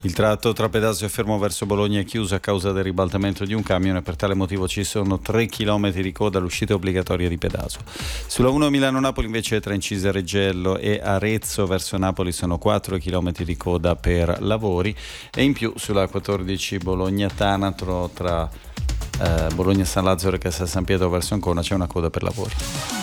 Il tratto tra Pedasio e Fermo verso Bologna è chiuso a causa del ribaltamento di un camion e per tale motivo ci sono 3 km di coda all'uscita obbligatoria di Pedasio. Sulla 1 Milano-Napoli invece tra Incisa Reggello e Arezzo verso Napoli sono 4 km di coda per lavori e in più sulla 14 Bologna-Taranto tra Bologna-San Lazzaro e Castel San Pietro verso Ancona c'è una coda per lavori.